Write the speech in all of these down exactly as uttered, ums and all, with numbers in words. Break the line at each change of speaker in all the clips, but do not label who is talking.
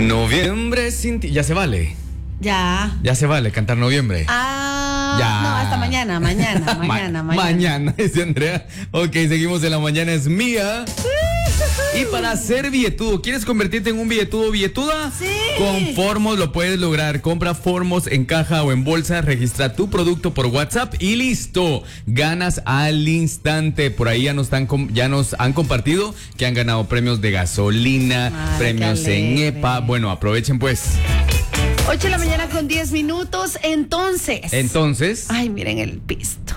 Noviembre sin ti. Ya se vale.
Ya.
Ya se vale cantar noviembre.
Ah,
Ya.
no, hasta mañana, mañana, mañana,
Ma-
mañana.
Mañana, dice Andrea. Ok, seguimos en la mañana, es mía. Y para ser billetudo, ¿quieres convertirte en un billetudo o billetuda?
Sí.
Con Formos lo puedes lograr. Compra Formos en caja o en bolsa, registra tu producto por WhatsApp y listo. Ganas al instante. Por ahí ya nos, están, com- ya nos han compartido que han ganado premios de gasolina,
Madre,
premios
qué
en
alegre.
EPA. Bueno, aprovechen pues.
ocho de la mañana con diez minutos, entonces.
Entonces,
Ay, miren el pisto.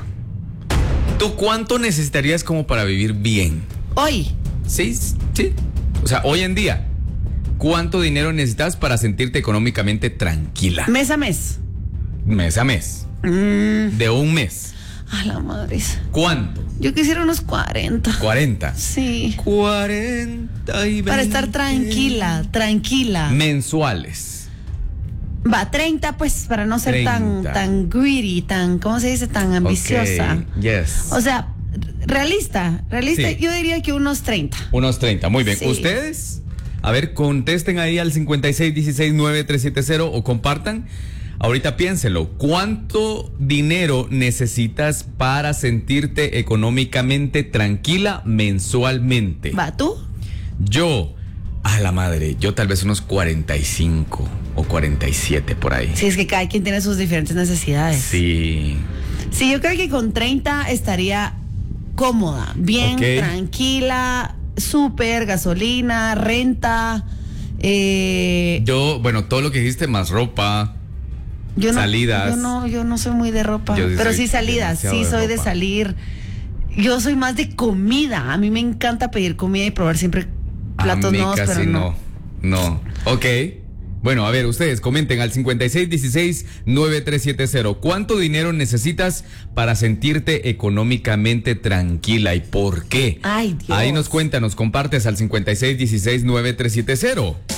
¿tú cuánto necesitarías como para vivir bien?
Hoy,
Sí, sí. O sea, hoy en día, ¿cuánto dinero necesitas para sentirte económicamente tranquila?
mes a mes.
Mes a mes.
Mm,
De un mes.
a la madre.
¿Cuánto?
Yo quisiera unos cuarenta.
cuarenta.
Sí.
cuarenta y
Para estar
veinte.
tranquila, tranquila.
Mensuales.
Va, treinta, pues, para no ser tan,
treinta.
tan greedy, tan, ¿cómo se dice? Tan ambiciosa.
Ok, yes.
O sea, realista, realista,
Sí.
yo diría que unos treinta.
Unos treinta. Muy bien.
Sí.
¿Ustedes? A ver, contesten ahí al cincuenta y seis dieciséis nueve tres siete cero o compartan. Ahorita piénselo. ¿Cuánto dinero necesitas para sentirte económicamente tranquila mensualmente?
¿Va tú?
Yo, a la madre, yo tal vez unos cuarenta y cinco o cuarenta y siete por ahí.
Sí, es que cada quien tiene sus diferentes necesidades.
Sí.
Sí, yo creo que con treinta estaría cómoda, bien,
Ok.
tranquila, súper, gasolina, renta. Eh,
Yo, bueno, todo lo que dijiste, más ropa.
yo no,
salidas.
Yo no, yo no soy muy de ropa,
Yo sí
pero
soy
sí salidas,
demasiado
sí
de
soy de
ropa.
salir. Yo soy más de comida. A mí me encanta pedir comida y probar siempre platos
A mí
nuevos,
casi
pero no.
no. No. Ok. Bueno, a ver, ustedes comenten al cincuenta y seis dieciséis nueve tres siete cero. ¿Cuánto dinero necesitas para sentirte económicamente tranquila y por qué?
Ay, Dios.
Ahí nos cuentan, nos compartes al cincuenta y seis dieciséis nueve tres siete cero.